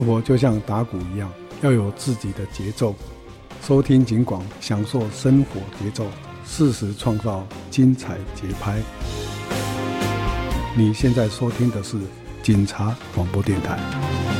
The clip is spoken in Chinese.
活就像打鼓一样，要有自己的节奏。收听警广，享受生活节奏，适时创造精彩节拍。你现在收听的是警察广播电台。